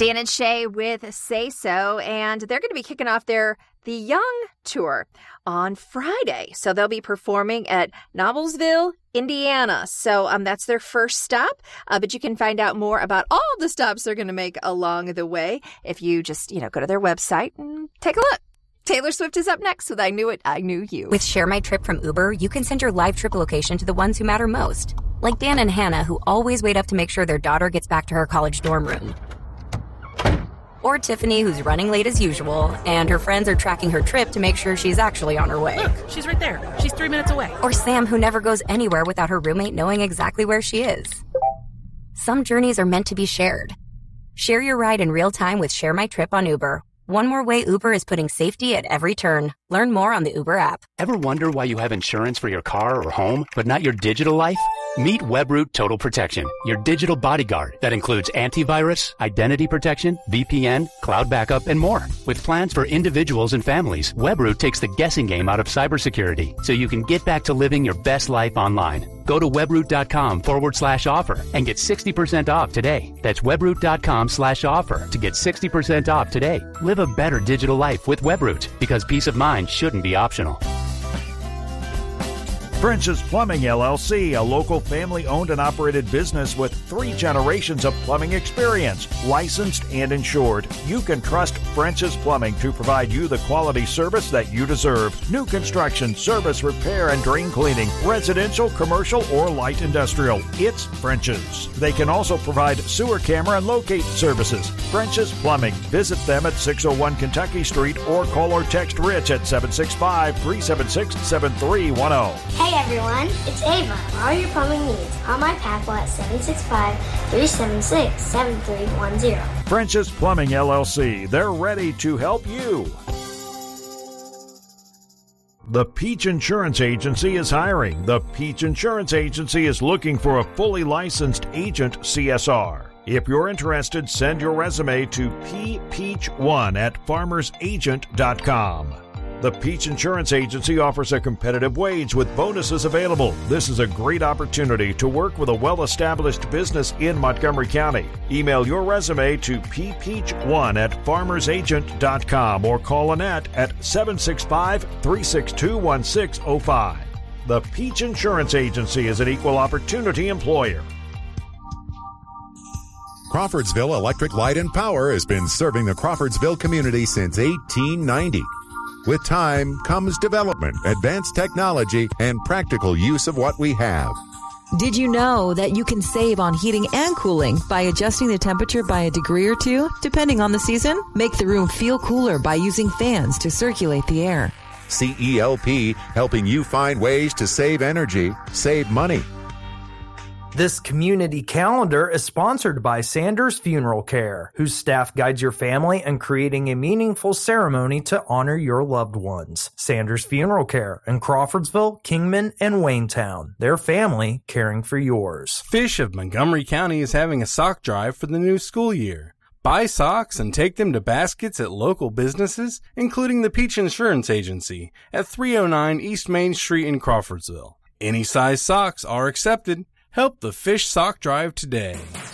Stan and Shay with Say So, and they're going to be kicking off their The Young Tour on Friday. So they'll be performing at Noblesville, Indiana. So that's their first stop. But you can find out more about all the stops they're going to make along the way if you just, go to their website and take a look. Taylor Swift is up next with I Knew It, I Knew You. With Share My Trip from Uber, you can send your live trip location to the ones who matter most. Like Dan and Hannah, who always wait up to make sure their daughter gets back to her college dorm room. Or Tiffany, who's running late as usual, and her friends are tracking her trip to make sure she's actually on her way. Look, she's right there. She's 3 minutes away. Or Sam, who never goes anywhere without her roommate knowing exactly where she is. Some journeys are meant to be shared. Share your ride in real time with Share My Trip on Uber. One more way Uber is putting safety at every turn. Learn more on the Uber app. Ever wonder why you have insurance for your car or home, but not your digital life? Meet Webroot Total Protection, your digital bodyguard that includes antivirus, identity protection, VPN, cloud backup, and more. With plans for individuals and families, Webroot takes the guessing game out of cybersecurity so you can get back to living your best life online. Go to webroot.com/offer and get 60% off today. That's webroot.com/offer to get 60% off today. Live a better digital life with Webroot, because peace of mind shouldn't be optional. French's Plumbing, LLC, a local family-owned and operated business with 3 generations of plumbing experience, licensed and insured. You can trust French's Plumbing to provide you the quality service that you deserve. New construction, service, repair, and drain cleaning, residential, commercial, or light industrial. It's French's. They can also provide sewer camera and locate services. French's Plumbing. Visit them at 601 Kentucky Street or call or text Rich at 765-376-7310. Hey everyone, it's Ava. For all your plumbing needs, call my Packle at 765-376-7310. French's Plumbing, LLC. They're ready to help you. The Peach Insurance Agency is hiring. The Peach Insurance Agency is looking for a fully licensed agent CSR. If you're interested, send your resume to ppeach1@farmersagent.com. The Peach Insurance Agency offers a competitive wage with bonuses available. This is a great opportunity to work with a well-established business in Montgomery County. Email your resume to ppeach1@farmersagent.com or call Annette at 765-362-1605. The Peach Insurance Agency is an equal opportunity employer. Crawfordsville Electric Light and Power has been serving the Crawfordsville community since 1890. With time comes development, advanced technology, and practical use of what we have. Did you know that you can save on heating and cooling by adjusting the temperature by a degree or two, depending on the season? Make the room feel cooler by using fans to circulate the air. CELP, helping you find ways to save energy, save money. This community calendar is sponsored by Sanders Funeral Care, whose staff guides your family in creating a meaningful ceremony to honor your loved ones. Sanders Funeral Care in Crawfordsville, Kingman, and Waynetown. Their family caring for yours. Fish of Montgomery County is having a sock drive for the new school year. Buy socks and take them to baskets at local businesses, including the Peach Insurance Agency at 309 East Main Street in Crawfordsville. Any size socks are accepted. Help the Fish Sock Drive today.